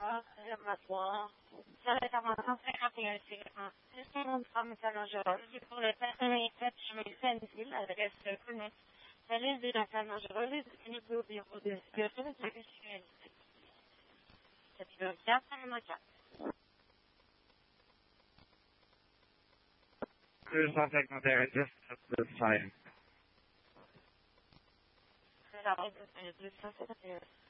le matin. Ça va être à 151 c'est un nom de femme Saint-Langeron. Pour les personnes écrites, je mets Sainte-Ville, adresse connecte. La liste de la Saint-Langeron est disponible au bureau de sécurité de la mutualité. C'est le 4 à la 4. 251 just at this time. C'est la règle de 251.